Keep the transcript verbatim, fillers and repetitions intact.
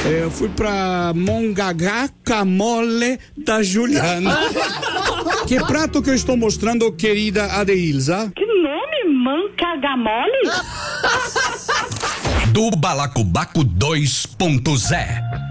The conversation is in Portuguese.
É, eu fui pra Mongagá Camole da Juliana. Que prato que eu estou mostrando, querida Adeilza? Que nome? Mancagamole? Do Balacobaco dois ponto zero.